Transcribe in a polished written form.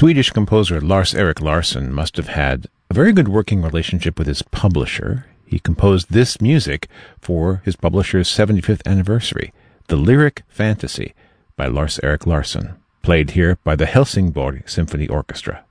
Swedish composer Lars-Erik Larsson must have had a very good working relationship with his publisher. He composed this music for his publisher's 75th anniversary, The Lyric Fantasy by Lars-Erik Larsson, played here by the Helsingborg Symphony Orchestra.